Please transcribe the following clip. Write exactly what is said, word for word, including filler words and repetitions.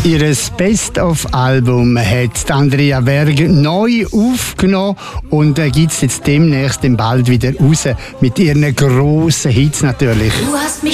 Ihres Best-of-Album hat Andrea Berg neu aufgenommen und äh, gibt es jetzt demnächst bald wieder raus mit ihren grossen Hits natürlich. Du hast mich